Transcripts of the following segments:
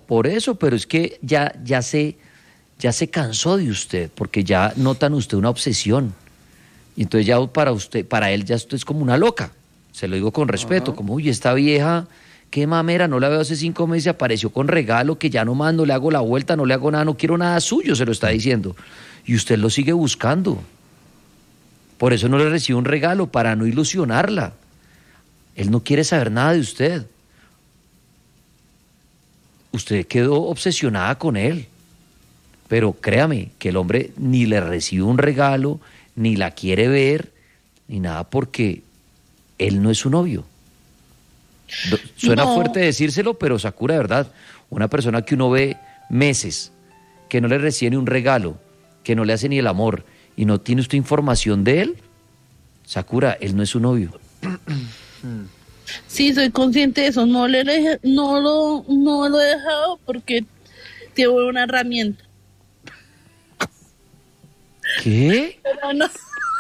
por eso, pero es que ya se cansó de usted, porque ya notan usted una obsesión. Y entonces ya para él ya usted es como una loca. Se lo digo con respeto, como, uy, esta vieja, qué mamera, no la veo hace 5 meses, apareció con regalo, que ya no más, no le hago la vuelta, no le hago nada, no quiero nada suyo, se lo está diciendo. Y usted lo sigue buscando. Por eso no le recibe un regalo, para no ilusionarla. Él no quiere saber nada de usted. Usted quedó obsesionada con él. Pero créame que el hombre ni le recibe un regalo, ni la quiere ver, ni nada, porque él no es su novio. Suena fuerte decírselo, pero Sakura, de verdad, una persona que uno ve meses, que no le recibe ni un regalo, que no le hace ni el amor, y no tiene usted información de él, Sakura, él no es su novio. Sí, soy consciente de eso, no lo he dejado porque tengo una herramienta. ¿Qué? Pero no.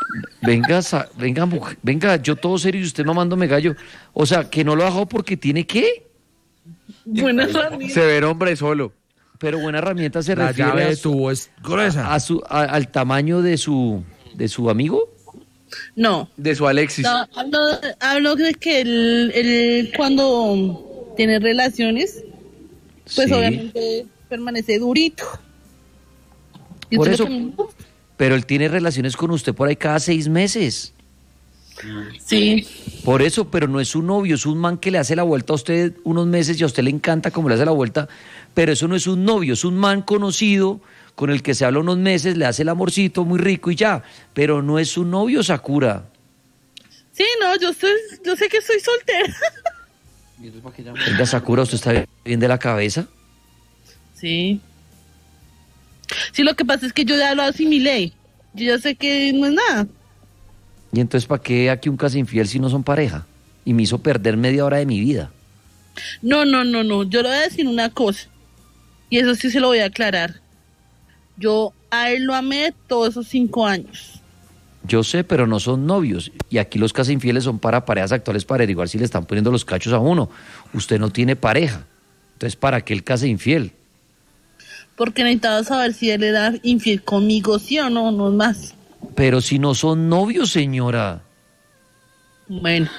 Venga, yo todo serio y usted mamándome gallo. O sea, que no lo ha dejado porque tiene ¿qué? Buena herramienta. Se ve hombre solo. Pero buena herramienta se La refiere llave a de tubo es gruesa. al tamaño de su amigo. No. De su Alexis. No, hablo de que él cuando tiene relaciones, pues Sí. obviamente permanece durito. ¿Y Por usted eso, lo que- pero él tiene relaciones con usted por ahí cada 6 meses. Sí. Por eso, pero no es un novio, es un man que le hace la vuelta a usted unos meses y a usted le encanta como le hace la vuelta, pero eso no es un novio, es un man conocido con el que se habla unos meses, le hace el amorcito muy rico y ya, pero no es un novio, Sakura. Sí, no, yo sé que soy soltera. Venga, Sakura, ¿usted está bien de la cabeza? Sí. Sí, lo que pasa es que yo ya lo asimilé. Yo ya sé que no es nada. ¿Y entonces para qué aquí un casi infiel si no son pareja? Y me hizo perder media hora de mi vida. No. Yo le voy a decir una cosa. Y eso sí se lo voy a aclarar. Yo a él lo amé todos esos 5 años. Yo sé, pero no son novios. Y aquí los casi infieles son para parejas actuales para averiguar si le están poniendo los cachos a uno. Usted no tiene pareja. Entonces, ¿para qué el casi infiel? Porque necesitaba saber si él era infiel conmigo, sí o no, no es más. Pero si no son novios, señora. Bueno.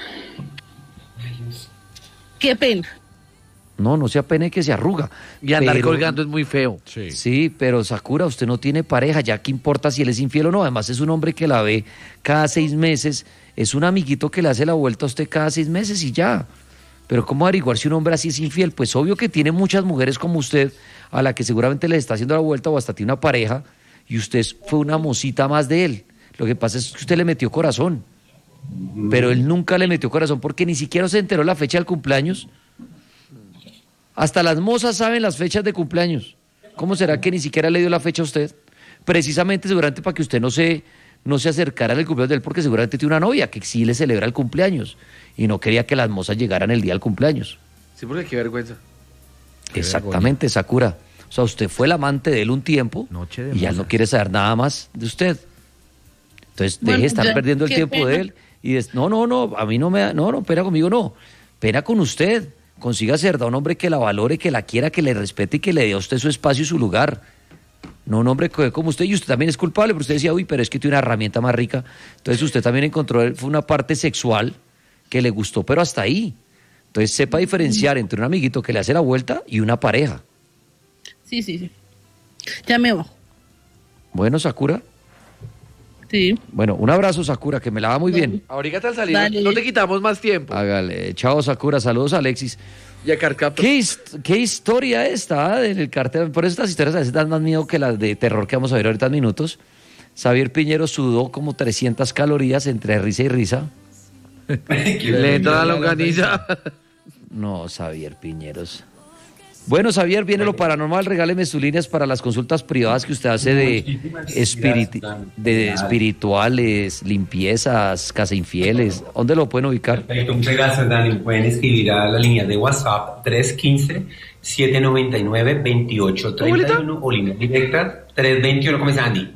Qué pena. No se apene que se arruga. Y andar Pero- colgando es muy feo. Sí. Sí, pero Sakura, usted no tiene pareja, ya que importa si él es infiel o no. Además es un hombre que la ve cada 6 meses, es un amiguito que le hace la vuelta a usted cada 6 meses y ya. Pero ¿cómo averiguar si un hombre así es infiel? Pues obvio que tiene muchas mujeres como usted, a la que seguramente le está haciendo la vuelta o hasta tiene una pareja, y usted fue una mosita más de él. Lo que pasa es que usted le metió corazón, pero él nunca le metió corazón porque ni siquiera se enteró la fecha del cumpleaños. Hasta las mozas saben las fechas de cumpleaños. ¿Cómo será que ni siquiera le dio la fecha a usted? Precisamente seguramente para que usted no se acercara al cumpleaños de él, porque seguramente tiene una novia que sí le celebra el cumpleaños y no quería que las mozas llegaran el día del cumpleaños. Sí, porque qué vergüenza. Qué Exactamente, Sakura. O sea, usted fue el amante de él un tiempo Noche de y ya él no mozas. quiere saber nada más de usted. Entonces, Bueno, deje de estar ya, perdiendo el qué tiempo de pena. él y no, a mí no me da, no, pena conmigo no. Pena con usted. Consiga ser un hombre que la valore, que la quiera, que le respete y que le dé a usted su espacio y su lugar. No un hombre como usted, y usted también es culpable, pero usted decía, uy, pero es que tiene una herramienta más rica. Entonces usted también encontró, fue una parte sexual que le gustó, pero hasta ahí. Entonces sepa diferenciar entre un amiguito que le hace la vuelta y una pareja. Sí. Ya me voy. Bueno, Sakura. Sí. Bueno, un abrazo, Sakura, que me la va muy bien. Ahorita al salir Dale. no te quitamos más tiempo. Hágale. Chao, Sakura. Saludos, Alexis. Y a Carcaptor. ¿Qué historia esta del cartel? Por eso estas historias a veces dan más miedo que las de terror que vamos a ver ahorita en minutos. Xavier Piñero sudó como 300 calorías entre risa y risa. Le entra la longaniza. No, Xavier Piñeros. Bueno, Xavier, viene lo paranormal. Regáleme sus líneas para las consultas privadas que usted hace de espirituales, limpiezas, casa infieles. ¿Dónde lo pueden ubicar? Perfecto, muchas gracias, Dani. Pueden escribir a la línea de WhatsApp 315-799-2831 o línea directa 321, ¿cómo es Andy?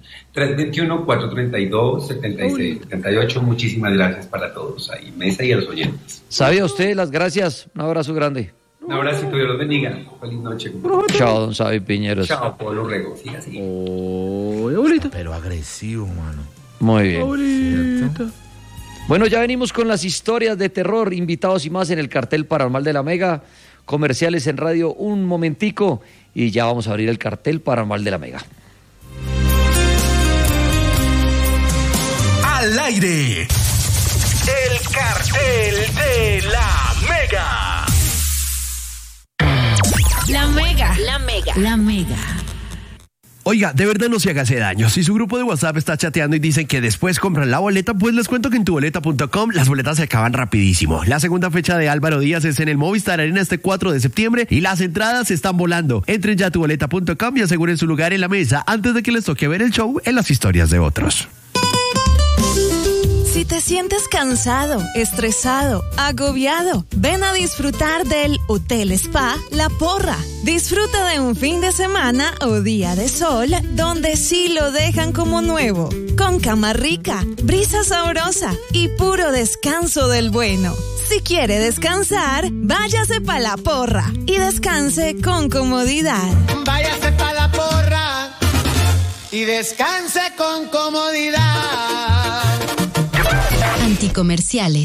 321-432-7678. Muchísimas gracias para todos ahí, mesa y a los oyentes. ¿Sabe a usted? Las gracias. Un abrazo grande. Un abracito, Dios los bendiga. Feliz noche. Chao, don Sabi Piñeros. Chao, Pablo Rego. Siga así. Abuelita. Pero agresivo, mano. Muy bien. Abuelita. Bueno, ya venimos con las historias de terror, invitados y más en el cartel paranormal de la Mega. Comerciales en radio, un momentico y ya vamos a abrir el cartel paranormal de la Mega. Al aire, el cartel de la Mega. La Mega, la Mega, la Mega. Oiga, de verdad no se haga ese daño. Si su grupo de WhatsApp está chateando y dicen que después compran la boleta, pues les cuento que en tuboleta.com las boletas se acaban rapidísimo. La segunda fecha de Álvaro Díaz es en el Movistar Arena este 4 de septiembre y las entradas están volando. Entren ya a tuboleta.com y aseguren su lugar en la mesa antes de que les toque ver el show en las historias de otros. Si te sientes cansado, estresado, agobiado, ven a disfrutar del Hotel Spa La Porra. Disfruta de un fin de semana o día de sol donde sí lo dejan como nuevo, con cama rica, brisa sabrosa y puro descanso del bueno. Si quiere descansar, váyase pa' La Porra y descanse con comodidad. Váyase pa' La Porra y descanse con comodidad. Anticomerciales.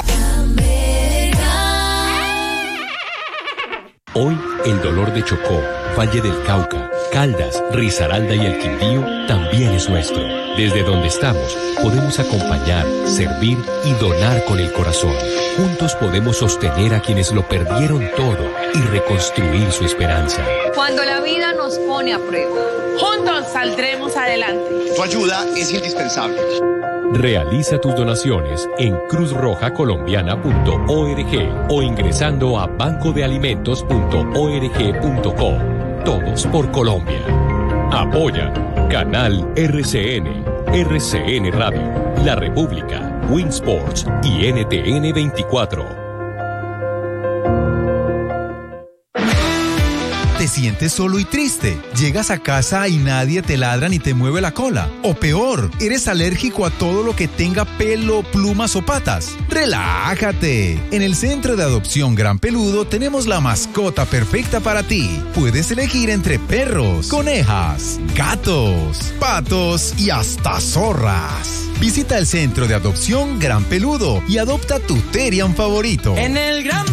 Hoy el dolor de Chocó, Valle del Cauca, Caldas, Risaralda y el Quindío también es nuestro. Desde donde estamos, podemos acompañar, servir y donar con el corazón. Juntos podemos sostener a quienes lo perdieron todo y reconstruir su esperanza. Cuando la vida nos pone a prueba, juntos saldremos adelante. Tu ayuda es indispensable. Realiza tus donaciones en cruzrojacolombiana.org o ingresando a bancodealimentos.org.co. Todos por Colombia. Apoya Canal RCN, RCN Radio, La República, Winsports y NTN 24. Te sientes solo y triste. Llegas a casa y nadie te ladra ni te mueve la cola. O peor, eres alérgico a todo lo que tenga pelo, plumas o patas. ¡Relájate! En el Centro de Adopción Gran Peludo tenemos la mascota perfecta para ti. Puedes elegir entre perros, conejas, gatos, patos y hasta zorras. Visita el Centro de Adopción Gran Peludo y adopta tu Terian favorito. En el Gran